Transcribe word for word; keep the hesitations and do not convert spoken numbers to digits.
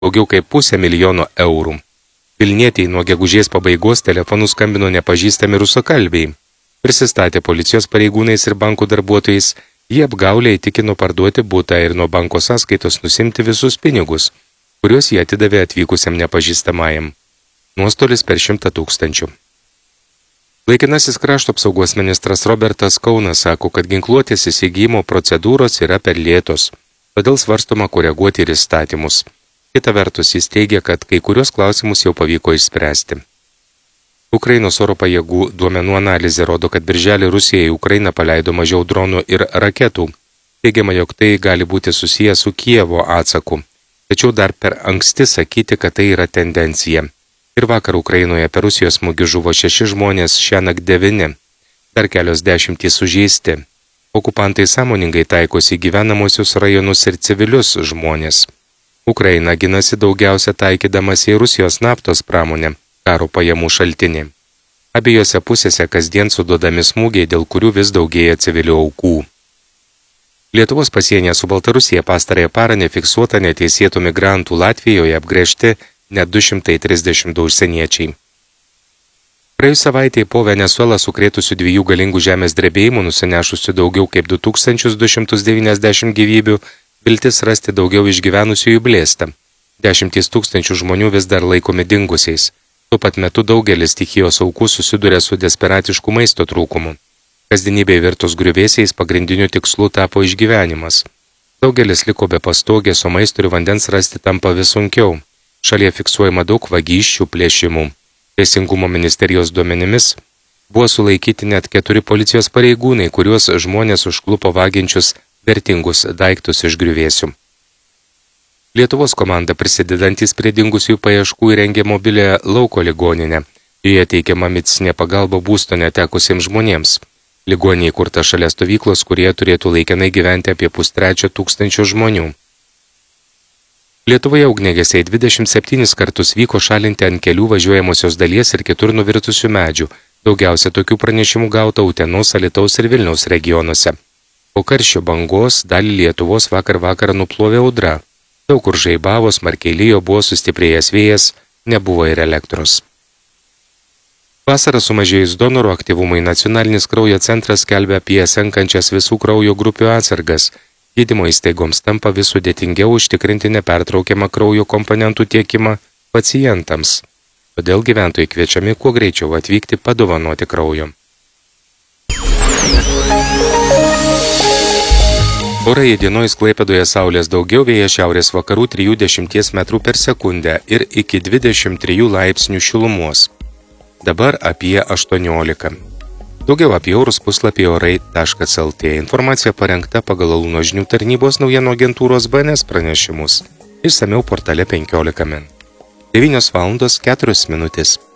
daugiau kaip pusę milijono eurų. Vilnietiai nuo gegužės pabaigos telefonu skambino nepažįstami rusakalbiai. Prisistatė policijos pareigūnais ir bankų darbuotojais, jie apgaulę įtikino parduoti butą ir nuo banko sąskaitos nusimti visus pinigus, kuriuos jie atidavė atvykusiam nepažįstamajam. Nuostolis per šimtą tūkstančių. Laikinasis krašto apsaugos ministras Robertas Kaunas sako, kad ginkluotės įsigijimo procedūros yra per lėtos, todėl svarstoma koreguoti ir įstatymus. Kita vertus, jis teigia, kad kai kurios klausimus jau pavyko išspręsti. Ukrainos oro pajėgų duomenų analizė rodo, kad birželį Rusija į Ukrainą paleido mažiau dronų ir raketų. Teigiama, jog tai gali būti susiję su Kijevo atsaku. Tačiau dar per anksti sakyti, kad tai yra tendencija. Ir vakar Ukrainoje per Rusijos smūgį žuvo šeši žmonės, šiąnakt devyni. Dar kelios dešimtys sužeisti. Okupantai sąmoningai taikosi į gyvenamosius rajonus ir civilius žmonės. Ukraina ginasi daugiausia taikydamas į Rusijos naftos pramonę, karo pajamų šaltinį. Abiejose pusėse kasdien suduodami smūgiai, dėl kurių vis daugėja civilių aukų. Lietuvos pasienyje su Baltarusija pastarąją parą nefiksuota neteisėtų migrantų Latvijoje apgręžti net du šimtai trisdešimt du užsieniečiai. Praėjus savaitėje po Venezuelą sukrėtusių dviejų galingų žemės drebėjimų nusinešusių daugiau kaip du tūkstančius du šimtus devyniasdešimt gyvybių, viltis rasti daugiau išgyvenusiųjų blėsta. Dešimtys tūkstančių žmonių vis dar laikomi dingusiais. Tuo pat metu daugelis stichijos aukų susiduria su desperatišku maisto trūkumu. Kasdienybėje virtus griuvėsiais pagrindiniu tikslu tapo išgyvenimas. Daugelis liko be pastogės, o maisto ir vandens rasti tampa vis sunkiau. Šalyje fiksuojama daug vagysčių, plėšimų. Teisingumo ministerijos duomenimis buvo sulaikyti net keturi policijos pareigūnai, kuriuos žmonės užklupo vagiančius vertingus daiktus iš griuvėsių. Lietuvos komanda prisidedantis prie dingusiųjų paieškų įrengė mobilę lauko ligoninę. Joje teikiama medicinė pagalba būsto netekusiems žmonėms. Ligoninė įkurta šalia stovyklos, kurie turėtų laikinai gyventi apie pustrečio tūkstančio žmonių. Lietuvoje ugniagesiai dvidešimt septynis kartus vyko šalinti ant kelių važiuojamosios dalies ir kitur nuvirtusių medžių. Daugiausia tokių pranešimų gauta Utenos, Alytaus ir Vilniaus regionuose. Po karščio bangos dalį Lietuvos vakar vakarą nuplovė audra. Daug kur žaibavo, smarkiai lijo, buvo sustiprėjęs vėjas, nebuvo ir elektros. Vasarą sumažėjus donorų aktyvumui, Nacionalinis kraujo centras skelbia apie senkančias visų kraujo grupių atsargas. Gydymo įstaigoms tampa vis sudėtingiau užtikrinti nepertraukiamą kraujo komponentų tiekimą pacientams. Todėl gyventojai kviečiami kuo greičiau atvykti padovanoti kraujo. Orai įdienojus Klaipėdoje saulės daugiau, vėjas šiaurės vakarų trisdešimt metrų per sekundę ir iki dvidešimt trijų laipsnių šilumos. Dabar apie aštuoniolika. Daugiau apie orus puslapyje orai taškas lt. Informacija parengta pagal Alūno žinių tarnybos naujienų agentūros B N S pranešimus. Išsamiau portale penkiolika min. devynios valandos keturios minutės.